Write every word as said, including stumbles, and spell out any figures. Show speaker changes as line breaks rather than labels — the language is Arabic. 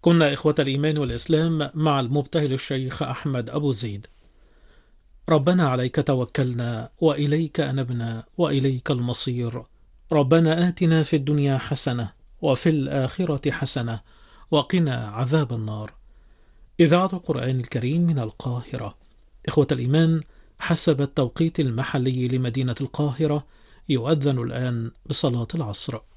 كنا إخوة الإيمان والإسلام مع المبتهل الشيخ أحمد أبو زيد. ربنا عليك توكلنا وإليك أنبنا وإليك المصير. ربنا آتنا في الدنيا حسنة وفي الآخرة حسنة وقنا عذاب النار. إذاعة القرآن الكريم من القاهرة. إخوة الإيمان، حسب التوقيت المحلي لمدينة القاهرة يؤذن الآن بصلاة العصر.